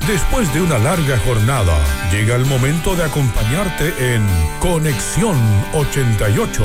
Después de una larga jornada, llega el momento de acompañarte en Conexión 88.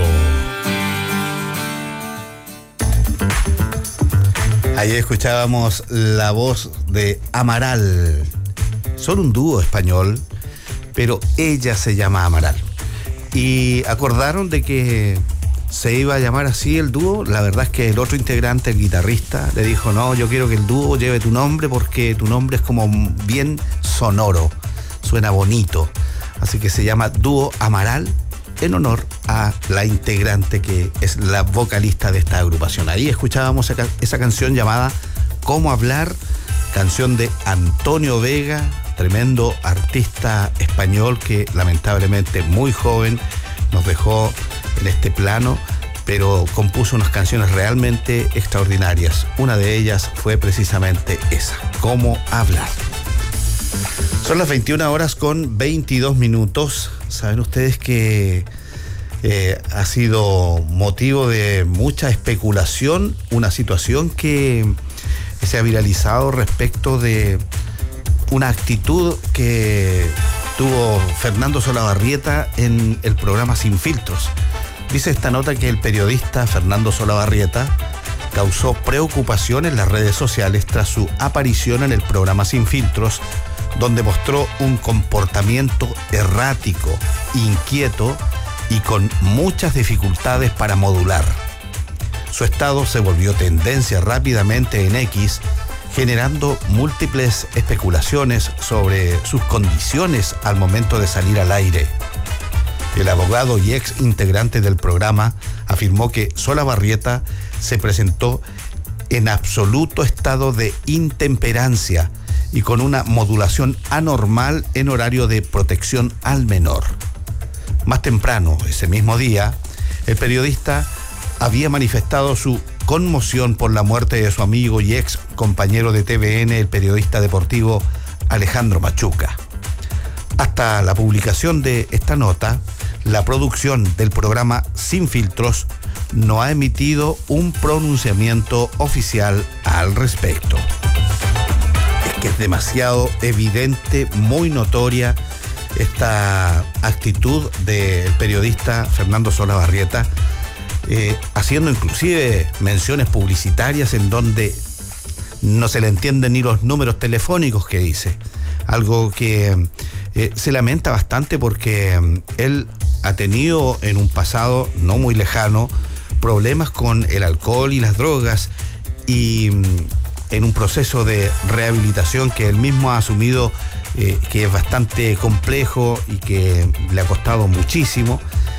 Ayer escuchábamos la voz de Amaral. Son un dúo español, pero ella se llama Amaral. Y acordaron de que se iba a llamar así el dúo. La verdad es que el otro integrante, el guitarrista, le dijo: no, yo quiero que el dúo lleve tu nombre porque tu nombre es como bien sonoro, suena bonito. Así que se llama Dúo Amaral en honor a la integrante que es la vocalista de esta agrupación. Ahí escuchábamos esa canción llamada Cómo Hablar, canción de Antonio Vega, tremendo artista español que lamentablemente muy joven nos dejó en este plano, pero compuso unas canciones realmente extraordinarias. Una de ellas fue precisamente esa, Cómo Hablar. Son las 21:22. Saben ustedes que ha sido motivo de mucha especulación una situación que se ha viralizado respecto de una actitud que tuvo Fernando Solabarrieta en el programa Sin Filtros. Dice esta nota que el periodista Fernando Solabarrieta causó preocupación en las redes sociales tras su aparición en el programa Sin Filtros, donde mostró un comportamiento errático, inquieto y con muchas dificultades para modular. Su estado se volvió tendencia rápidamente en X, generando múltiples especulaciones sobre sus condiciones al momento de salir al aire. El abogado y ex integrante del programa afirmó que Solabarrieta se presentó en absoluto estado de intemperancia y con una modulación anormal en horario de protección al menor. Más temprano, ese mismo día, el periodista había manifestado su conmoción por la muerte de su amigo y ex compañero de TVN, el periodista deportivo Alejandro Machuca. Hasta la publicación de esta nota, la producción del programa Sin Filtros no ha emitido un pronunciamiento oficial al respecto. Es que es demasiado evidente, muy notoria esta actitud del periodista Fernando Solabarrieta, haciendo inclusive menciones publicitarias en donde no se le entienden ni los números telefónicos que dice. Algo que se lamenta bastante porque él ha tenido en un pasado no muy lejano problemas con el alcohol y las drogas, y en un proceso de rehabilitación que él mismo ha asumido, que es bastante complejo y que le ha costado muchísimo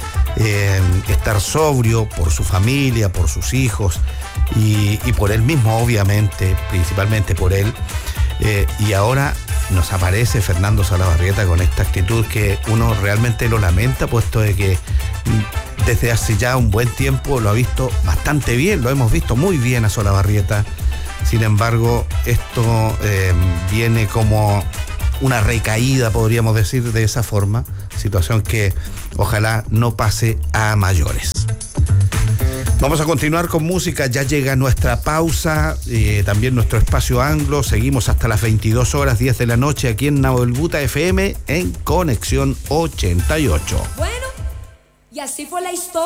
estar sobrio por su familia, por sus hijos y por él mismo, obviamente, principalmente por él. Y ahora nos aparece Fernando Solabarrieta con esta actitud que uno realmente lo lamenta, puesto de que desde hace ya un buen tiempo lo ha visto bastante bien, lo hemos visto muy bien a Solabarrieta. Sin embargo, esto viene como una recaída, podríamos decir de esa forma, situación que ojalá no pase a mayores. Vamos a continuar con música, ya llega nuestra pausa, también nuestro espacio anglo. Seguimos hasta las 22:10 de la noche aquí en Nahuelbuta FM en Conexión 88. Bueno, y así fue la historia.